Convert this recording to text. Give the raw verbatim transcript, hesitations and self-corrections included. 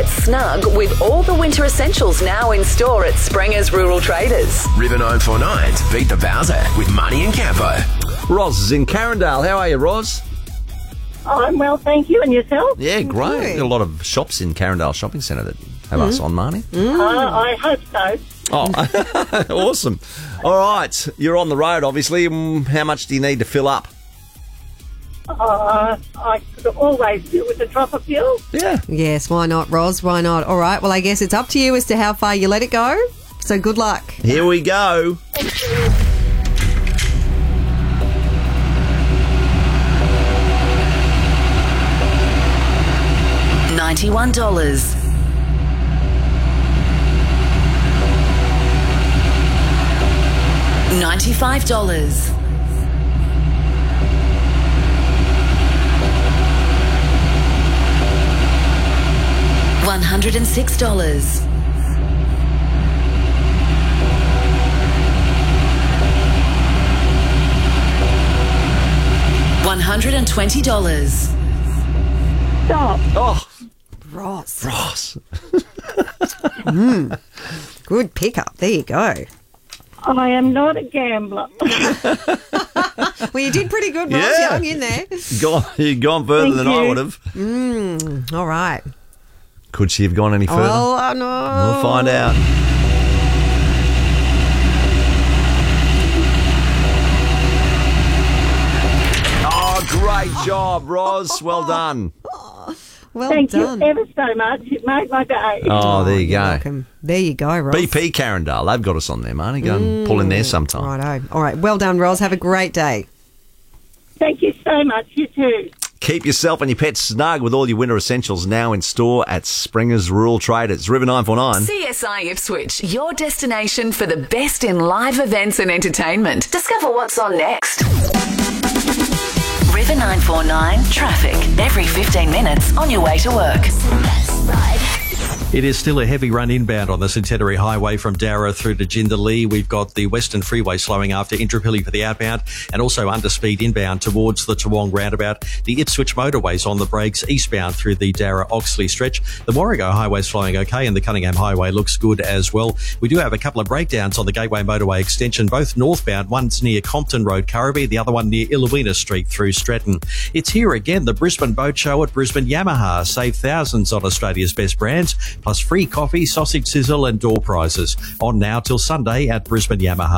Get snug with all the winter essentials now in store at Springer's Rural Traders. River nine four nine, beat the Bowser with Money and Campo. Roz is in Carindale. How are you, Roz? Oh, I'm well, thank you. And yourself? Yeah, great. Good. Got a lot of shops in Carindale Shopping Centre that have us on, Marnie. Uh, I hope so. Oh, awesome. All right, you're on the road, obviously. Mm, How much do you need to fill up? Uh, I could always do with a drop of fuel. Yeah. Yes, why not, Roz? Why not? All right, well, I guess it's up to you as to how far you let it go. So good luck. Here we go. ninety-one dollars. ninety-five dollars. one hundred six dollars. one hundred twenty dollars. Stop. Oh, Roz. Roz. mm. Good pickup. There you go. I am not a gambler. Well, you did pretty good, Roz. Yeah. You hung in there. Gone, you've gone further Thank than I you. would have. Mm. All right. Could she have gone any further? Oh, I know. We'll find out. Oh, great job, Roz. Well done. Well Thank done. you ever so much. It made my day. Oh, there you You're go. welcome. There you go, Roz. B P Carindale, they've got us on there, Marnie. Go and pull in there sometime. Righto. All right. Well done, Roz. Have a great day. Thank you so much. You too. Keep yourself and your pets snug with all your winter essentials now in store at Springer's Rural Traders. River nine four nine. C S I Ipswich, your destination for the best in live events and entertainment. Discover what's on next. River nine four nine traffic. Every fifteen minutes on your way to work. It is still a heavy run inbound on the Centenary Highway from Darra through to Jindalee. We've got the Western Freeway slowing after Intrapilly for the outbound and also underspeed inbound towards the Toowong roundabout. The Ipswich motorways on the brakes eastbound through the Darra-Oxley stretch. The Warrego Highway's flowing okay and the Cunningham Highway looks good as well. We do have a couple of breakdowns on the Gateway Motorway extension, both northbound. One's near Compton Road, Currabee, the other one near Illawina Street through Stretton. It's here again, the Brisbane Boat Show at Brisbane Yamaha. Save thousands on Australia's best brands, plus free coffee, sausage sizzle and door prizes. On now till Sunday at Brisbane Yamaha.